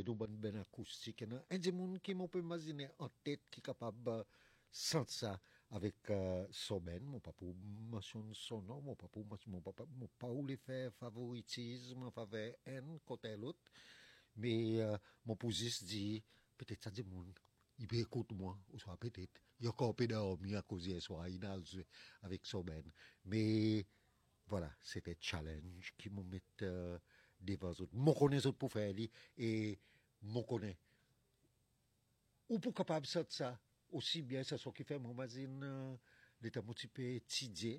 nous ben acoustique. Un des gens qui m'ont peut imaginer en tête qui est capable sentir ça avec son ben, mon papa mentionne son nom, mon papa pas où les faire favoritisme en faveur un côté l'autre, mais mon position dit peut-être ça dit monde il peut écouter moi ou soit peut-être il y a encore peu dormi à cause de soir il a avec son ben, mais voilà, c'était challenge qui m'ont mis devant les autres. Je connais les autres pour faire et je connais. Ou pour capable de faire ça, aussi bien, c'est ce qui fait mon magazine, l'état un petit peu étudié,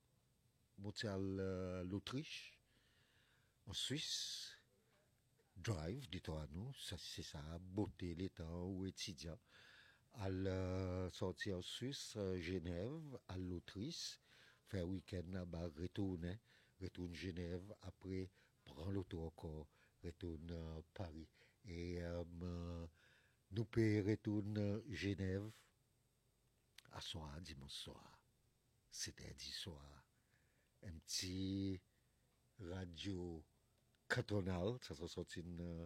l'Autriche, en Suisse, drive, dis-toi à nous, ça, c'est ça, beauté, l'état ou étudiant. À sortir en Suisse, Genève, à l'Autriche, faire week-end là-bas, retourne Genève, après prendre l'auto encore, retourne Paris. Et nous pouvons retourner Genève à soir, dimanche soir. C'était dit soir. Un petit radio cantonal, ça se sorti une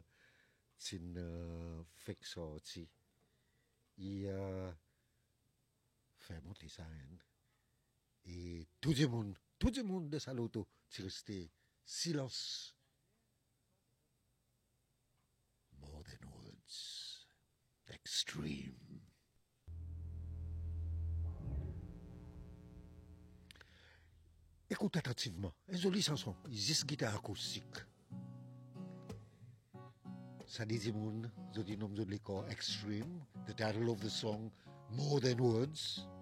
fake sortie. Il fait monter sa haine. Et tout le monde de sa loto, c'est resté silence. More than words. Extreme. Écoute attentivement. Une jolie chanson. Juste guitare acoustique. Ça dit du monde, je dis nom de l'école Extreme. The title of the song, More Than Words.